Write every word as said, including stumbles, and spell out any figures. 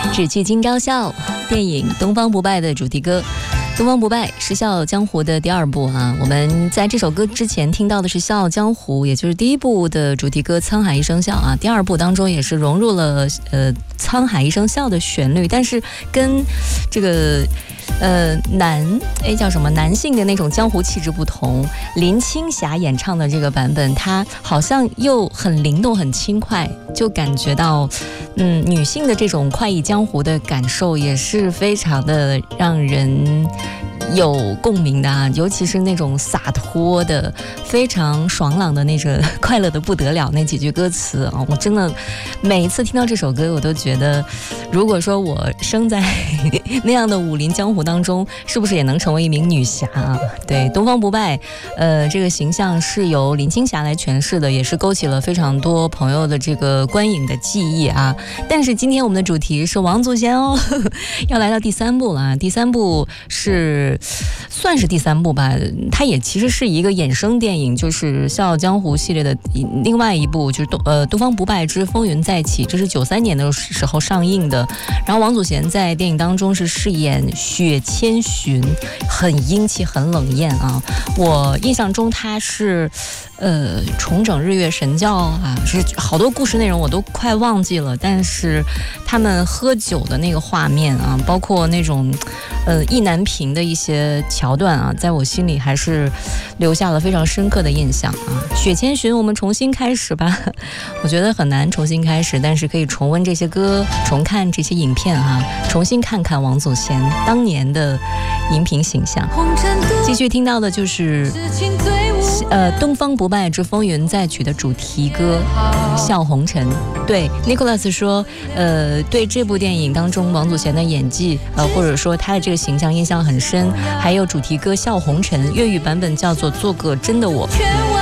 志气今朝笑，电影《东方不败》的主题歌。东方不败是《笑傲江湖》的第二部啊，我们在这首歌之前听到的是《笑傲江湖》，也就是第一部的主题歌《沧海一声笑》啊，第二部当中也是融入了呃《沧海一声笑》的旋律，但是跟这个呃男哎叫什么男性的那种江湖气质不同，林青霞演唱的这个版本，它好像又很灵动、很轻快，就感觉到嗯女性的这种快意江湖的感受也是非常的让人有共鸣的啊，尤其是那种洒脱的、非常爽朗的那种快乐的不得了那几句歌词啊，我真的每一次听到这首歌，我都觉得，如果说我生在那样的武林江湖当中，是不是也能成为一名女侠啊？对，东方不败，呃，这个形象是由林青霞来诠释的，也是勾起了非常多朋友的这个观影的记忆啊。但是今天我们的主题是王祖贤哦，呵呵要来到第三部了啊，第三部是。算是第三部吧，它也其实是一个衍生电影，就是《笑傲江湖》系列的另外一部，就是东呃《东方不败之风云再起》，这是九三年的时候上映的。然后王祖贤在电影当中是饰演雪千寻，很英气，很冷艳啊。我印象中他是呃重整日月神教啊，是好多故事内容我都快忘记了，但是他们喝酒的那个画面啊，包括那种呃意难平的一些桥段啊，在我心里还是留下了非常深刻的印象啊。雪千寻，我们重新开始吧。我觉得很难重新开始，但是可以重温这些歌，重看这些影片啊，重新看看王祖贤当年的荧屏形象。继续听到的就是呃《东方不败之风云再起》的主题歌《笑红尘》。对 Nicholas 说，呃，对这部电影当中王祖贤的演技，呃，或者说他的这个形象印象很深。还有主题歌《笑红尘》，粤语版本叫做《做个真的我》。